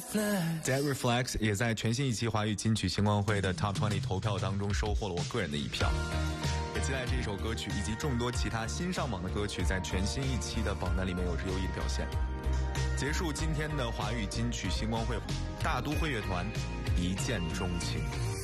Dead Reflex 也在全新一期华语金曲星光会的 Top 20投票当中收获了我个人的一票，也期待这一首歌曲以及众多其他新上榜的歌曲在全新一期的榜单里面有着优异的表现。结束今天的华语金曲星光会，大都会乐团一见钟情。